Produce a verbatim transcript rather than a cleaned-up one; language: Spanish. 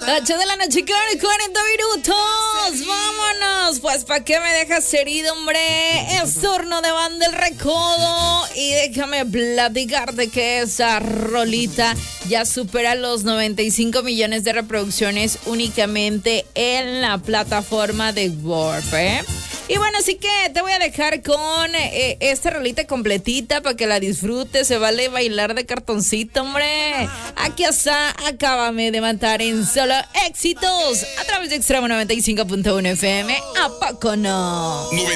ocho de la noche con cuarenta minutos. Vámonos, pues ¿para qué me dejas herido, hombre? Es turno de Banda El Recodo. Y déjame platicarte que esa rolita ya supera los noventa y cinco millones de reproducciones únicamente en la plataforma de Warp, ¿eh? Y bueno, así que te voy a dejar con eh, esta rolita completita para que la disfrutes. Se vale bailar de cartoncito, hombre. Aquí está, acábame de matar en solo éxitos a través de Extremo noventa y cinco punto uno F M. ¿A poco no?